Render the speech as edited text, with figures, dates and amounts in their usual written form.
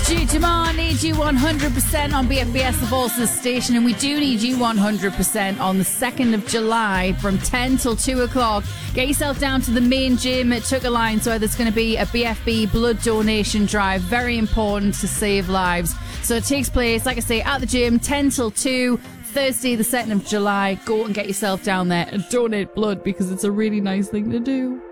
Jamar, need you 100% on BFBS, the Voices station, and we do need you 100% on the 2nd of July from 10 till 2 o'clock. Get yourself down to the main gym at Tucker Lines where there's going to be a BFB blood donation drive. Very important to save lives. So it takes place, like I say, at the gym, 10 till 2, Thursday the 2nd of July. Go and get yourself down there and donate blood because it's a really nice thing to do.